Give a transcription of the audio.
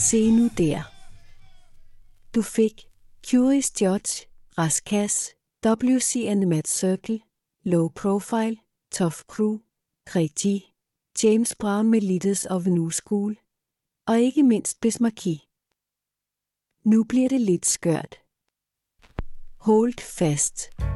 Se nu der. Du fik Curious George, Rask Cass, WC and the Mad Circle, Low Profile, Tough Crew, Craig G, James Brown med Leaders of a New School, og ikke mindst Biz Markie. Nu bliver det lidt skørt. Hold fast.